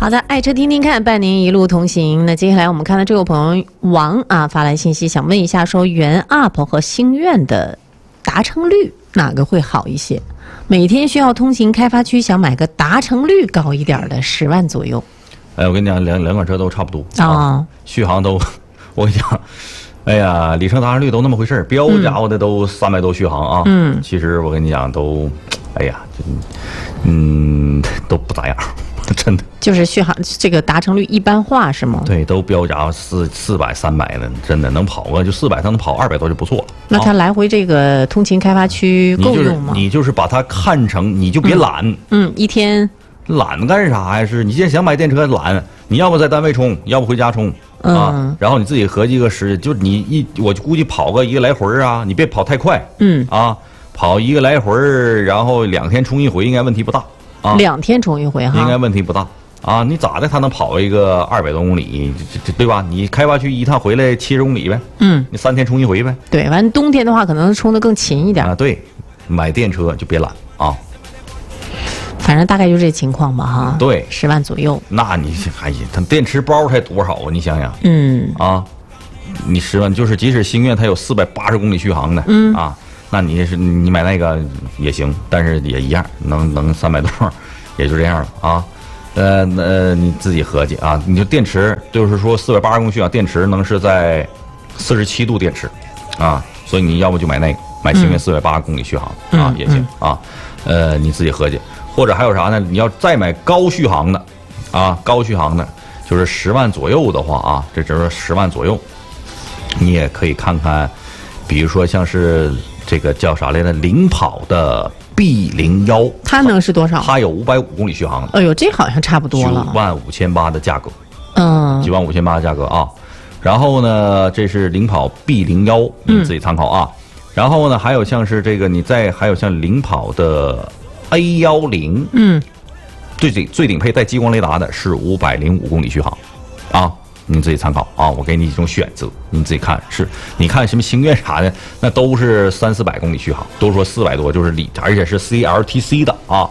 好的，爱车听听看，伴您一路同行。那接下来我们看到这位朋友王啊发来信息，想问一下，说原 UP 和星愿的达成率哪个会好一些？每天需要通行开发区，想买个达成率高一点的10万左右。 哎，我跟你讲，两款车都差不多啊， 续航都，我跟你讲，哎呀，里程达成率都那么回事儿，标家伙的都300多续航啊。其实我跟你讲都，哎呀，都不咋样。真的就是续航这个达成率一般化是吗？ 对，都标价400、300的，真的能跑个就400，它能跑200多就不错了。 那它来回这个通勤开发区够用吗？ 你就是把它看成，你就别懒。 一天懒干啥呀？是你现在想买电车懒，你要不在单位充，要不回家充啊。然后你自己合计个时，就我估计跑个1个来回啊，你别跑太快。跑1个来回，然后2天充一回，应该问题不大。 2天充一回哈， 应该问题不大啊！你咋的？他能跑一个200多公里，对吧？你开发区一趟回来70公里呗。你3天充一回呗。 对，完冬天的话可能充的更勤一点啊。对，买电车就别懒啊。 反正大概就这情况吧哈。 对 ，10万左右。 那你哎呀，它电池包才多少啊？你想想。你10万就是，即使星愿它有480公里续航的。那你买那个也行，但是也一样，能300多，也就这样了啊。你自己合计啊，你就电池就是说480公里续航，电池能是在47度电池啊，所以你要不就买那个，买星愿480公里续航啊也行啊。你自己合计，或者还有啥呢？你要再买高续航的啊，高续航的就是10万左右的话啊，这只是10万左右，你也可以看看，比如说像是。这个叫啥来着？领跑的 B01， 它能是多少？ 它有550公里续航。 哎呦，这好像差不多了。 95800的价格，95800的价格啊。然后呢，这是领跑 B01，你自己参考啊。然后呢，还有像是这个，还有像领跑的 A10，最顶配带激光雷达的是505公里续航，啊。你自己参考啊，我给你几种选择，你自己看。你看什么星愿啥的，那都是300-400公里续航，都说400多就是而且是 CLTC 的啊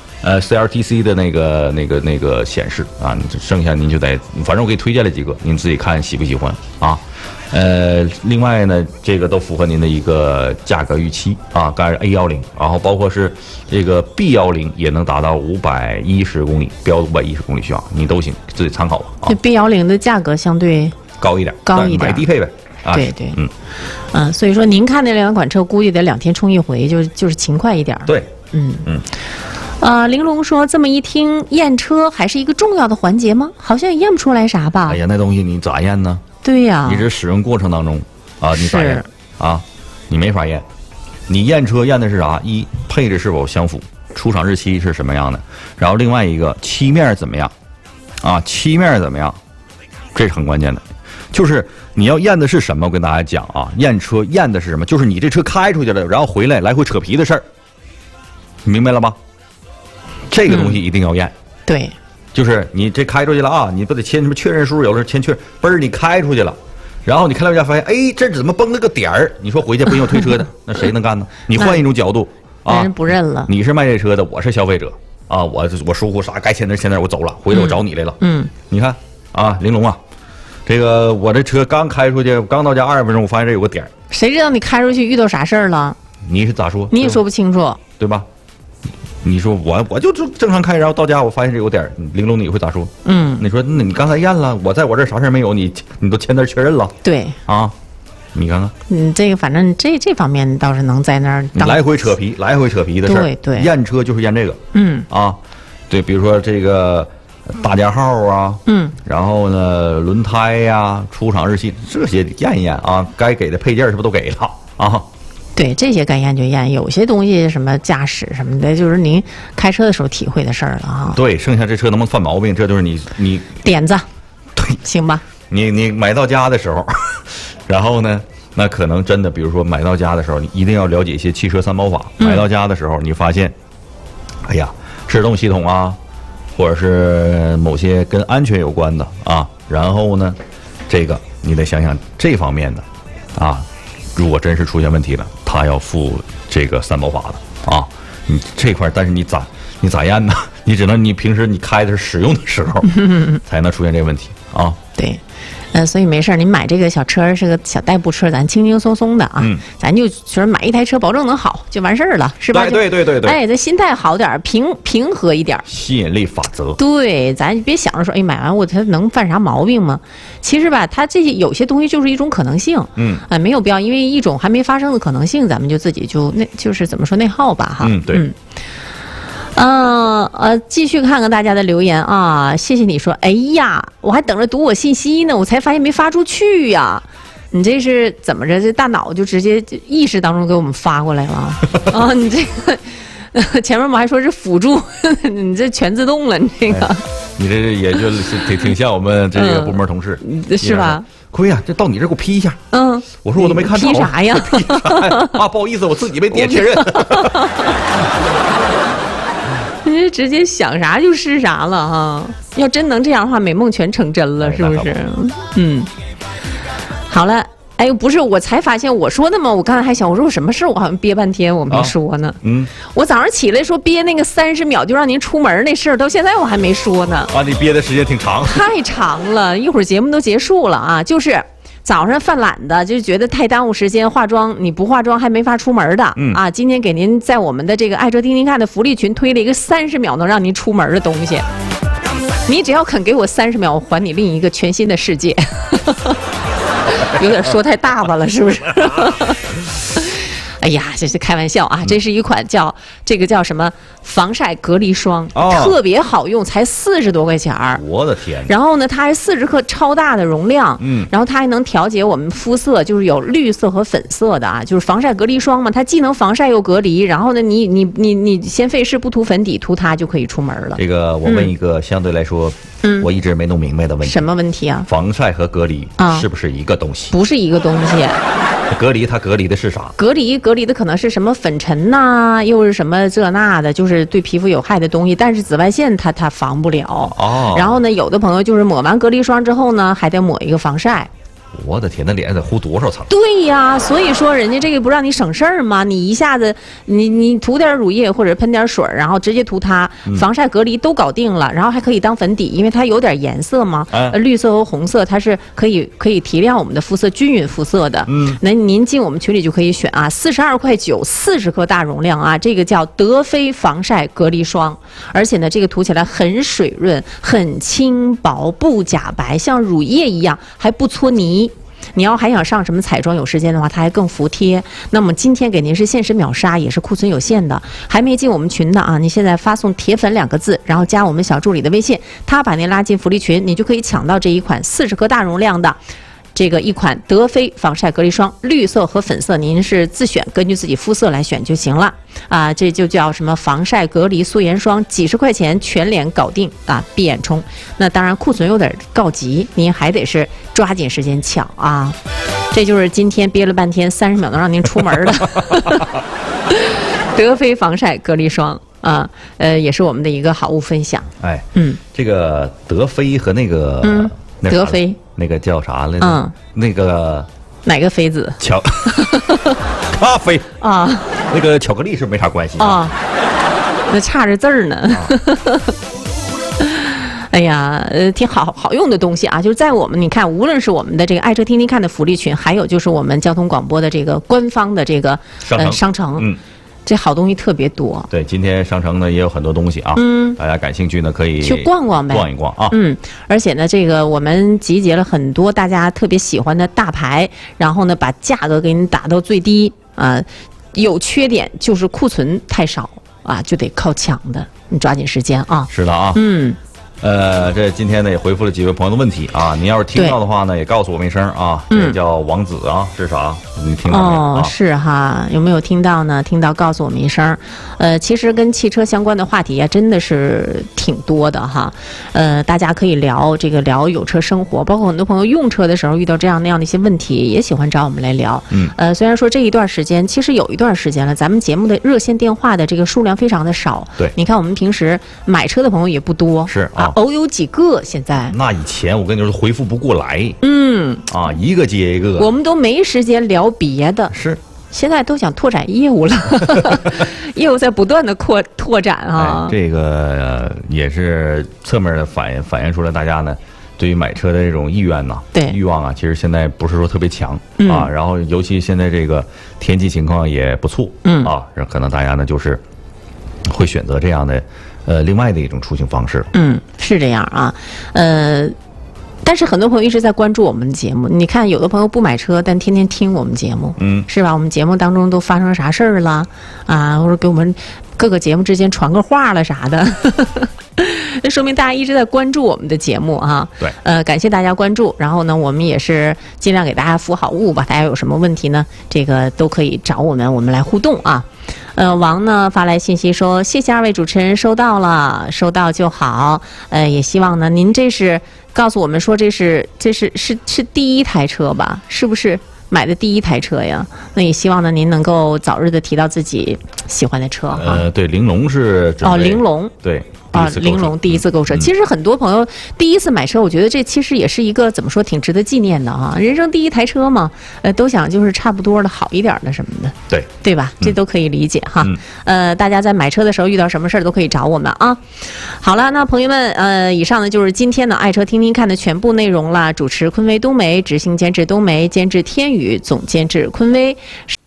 ，CLTC 的那个显示啊，剩下您就得，反正我给你推荐了几个，您自己看喜不喜欢啊。另外呢，这个都符合您的一个价格预期啊。刚才是 A10，然后包括是这个 B10也能达到510公里，标510公里续航，你都行，自己参考吧。 这 B10的价格相对高一点，买低配呗。 对，所以说您看那两款车，估计得2天充一回，就是勤快一点。 对， 玲珑说，这么一听，验车还是一个重要的环节吗？好像也验不出来啥吧？ 哎呀，那东西你咋验呢？ 对呀， 你这使用过程当中啊，你咋验啊？你没法验。你验车验的是啥？一，配置是否相符，出厂日期是什么样的，然后另外一个漆面怎么样啊？漆面怎么样？这是很关键的。就是你要验的是什么？我跟大家讲啊，验车验的是什么？就是你这车开出去了，然后回来来回扯皮的事儿，你明白了吧？这个东西一定要验。 对。 就是你这开出去了啊，你不得签什么确认书？有的签确，你开出去了，然后你开到家发现，哎，这怎么崩了个点儿？你说回去不用推车的，那谁能干呢？你换一种角度啊， 人不认了。 你是卖这车的，我是消费者啊，我疏忽啥该签那签那，我走了，回来我找你来了。你看啊，玲珑啊，这个我这车刚开出去，刚到家20分钟，我发现这有个点儿。 谁知道你开出去遇到啥事儿了？ 你是咋说？ 你也说不清楚， 对吧？你说我就正常开，然后到家我发现这有点，玲珑你会咋说？你说那你刚才验了，我在我这啥事没有，你都签字确认了。 对啊，你看看， 这个反正这方面倒是能在那儿来回扯皮的事儿。 对， 验车就是验这个。对，比如说这个大架号啊，然后呢轮胎呀、出厂日期这些验一验啊，该给的配件是不是都给了啊？ 对，这些该验就验，有些东西什么驾驶什么的，就是您开车的时候体会的事儿了哈。 对，剩下这车能不能犯毛病，这就是你点子。 对， 行吧。 你买到家的时候，然后呢，那可能真的，比如说买到家的时候，你一定要了解一些汽车三包法。买到家的时候，你发现，哎呀，制动系统啊，或者是某些跟安全有关的啊，然后呢，这个你得想想这方面的啊。如果真是出现问题了，他要负这个三包法的啊。你这块，但是你咋验呢？你只能你平时你开的是使用的时候，才能出现这个问题啊。 对。所以没事儿，您买这个小车是个小代步车，咱轻轻松松的啊，咱就说买一台车，保证能好就完事儿了，是吧？ 对。 哎，咱心态好点，平和一点。 吸引力法则。 对，咱别想着说，哎，买完我它能犯啥毛病吗？其实吧，它这些有些东西就是一种可能性，没有必要因为一种还没发生的可能性，咱们就自己就是怎么说内耗吧，哈。对。继续看看大家的留言啊！谢谢你说，哎呀，我还等着读我信息呢，我才发现没发出去呀！你这是怎么着？这大脑就直接意识当中给我们发过来了啊！你这个前面我们还说是辅助，你这全自动了，你这个， 你这也就挺像我们这个部门同事， 是吧？ 坤呀，这到你这给我批一下。我说我都没看着。 批啥呀？ 啊，不好意思，我自己没点确认。 你直接想啥就是啥了哈！要真能这样的话，美梦全成真了，是不是？好了，哎，不是，我才发现我说的嘛，我刚才还想，我说我什么事我好像憋半天我没说呢。我早上起来说憋那个30秒就让您出门那事儿，到现在我还没说呢。 啊，你憋的时间挺长。 太长了，一会儿节目都结束了啊，就是。早上犯懒的，就觉得太耽误时间，化妆你不化妆还没法出门的，今天给您在我们的这个爱车听听看的福利群推了一个30秒能让您出门的东西，你只要肯给我30秒，我还你另一个全新的世界。有点说太大吧了，是不是？哎呀，这是开玩笑啊！这是一款这个叫什么防晒隔离霜，特别好用，才40多块钱儿。 我的天！ 然后呢，它还40克超大的容量，然后它还能调节我们肤色，就是有绿色和粉色的啊，就是防晒隔离霜嘛，它既能防晒又隔离。然后呢，你先费事不涂粉底，涂它就可以出门了。 这个我问一个相对来说，我一直没弄明白的问题。 什么问题啊？ 防晒和隔离是不是一个东西？ 不是一个东西。 隔离它隔离的是啥？ 隔离的可能是什么粉尘呐，又是什么这那的，就是对皮肤有害的东西。但是紫外线它防不了。然后呢，有的朋友就是抹完隔离霜之后呢，还得抹一个防晒。 我的天，那脸上得糊多少层？ 对呀，所以说人家这个不让你省事儿吗？你一下子你涂点乳液或者喷点水，然后直接涂它，防晒隔离都搞定了，然后还可以当粉底，因为它有点颜色嘛，绿色和红色它是可以提亮我们的肤色，均匀肤色的。那您进我们群里就可以选啊，42块9，40克大容量啊，这个叫德妃防晒隔离霜，而且呢，这个涂起来很水润，很轻薄，不假白，像乳液一样，还不搓泥。你要还想上什么彩妆，有时间的话它还更服帖。那么今天给您是限时秒杀，也是库存有限的，还没进我们群的啊，你现在发送铁粉2个字，然后加我们小助理的微信，他把您拉进福利群，你就可以抢到这一款40克大容量的这个一款德妃防晒隔离霜，绿色和粉色您是自选，根据自己肤色来选就行了啊。这就叫什么防晒隔离素颜霜，几十块钱全脸搞定啊，闭眼冲。那当然库存有点告急，您还得是抓紧时间抢啊。这就是今天憋了半天30秒能让您出门的德妃防晒隔离霜啊，也是我们的一个好物分享。 哎，这个德妃和那个德妃。 那个叫啥来着？那个哪个妃子？ 咖啡啊， 那个巧克力是没啥关系啊，那差着字儿呢。哎呀，挺好用的东西啊！就是在我们你看，无论是我们的这个爱车听听看的福利群，还有就是我们交通广播的这个官方的这个商城。这好东西特别多。对， 今天商城呢也有很多东西啊，大家感兴趣呢可以去逛逛呗， 逛一逛啊。 而且呢，这个我们集结了很多大家特别喜欢的大牌，然后呢把价格给你打到最低啊。有缺点就是库存太少啊，就得靠抢的，你抓紧时间啊。 是的啊，这今天呢也回复了几位朋友的问题啊，您要是听到的话呢，也告诉我们一声啊。这叫王子啊，是啥？你听到没有？ 是哈，有没有听到呢？听到告诉我们一声。其实跟汽车相关的话题啊，真的是挺多的哈。大家可以聊有车生活，包括很多朋友用车的时候遇到这样那样的一些问题，也喜欢找我们来聊。虽然说这一段时间，其实有一段时间了，咱们节目的热线电话的这个数量非常的少。 对， 你看我们平时买车的朋友也不多。 是啊。 偶有几个，现在那以前我跟你说回复不过来，一个接一个， 我们都没时间聊别的， 是， 现在都想拓展业务了，业务在不断的拓展啊。 这个也是侧面的反映出来大家呢对于买车的这种意愿呐，欲望啊，其实现在不是说特别强啊。然后尤其现在这个天气情况也不错，啊，可能大家呢就是会选择这样的另外的一种出行方式。 是这样啊，但是很多朋友一直在关注我们的节目，你看有的朋友不买车，但天天听我们节目，是吧？我们节目当中都发生啥事儿了啊，或者给我们各个节目之间传个话了啥的，那说明大家一直在关注我们的节目啊。 对， 感谢大家关注，然后呢，我们也是尽量给大家服好务吧。大家有什么问题呢？这个都可以找我们来互动啊。王呢发来信息说，谢谢二位主持人，收到了，收到就好。也希望呢，您这是告诉我们说这是第一台车吧？是不是买的第一台车呀？那也希望呢您能够早日的提到自己喜欢的车哈。 对，玲珑是玲珑对。 玲珑第一次购车，其实很多朋友第一次买车，我觉得这其实也是一个怎么说，挺值得纪念的啊。人生第一台车嘛，都想就是差不多的好一点的什么的，对吧？这都可以理解哈。大家在买车的时候遇到什么事儿都可以找我们啊。好了，那朋友们，以上呢就是今天的爱车听听看的全部内容了。主持昆威冬梅，执行监制冬梅，监制天宇，总监制昆威。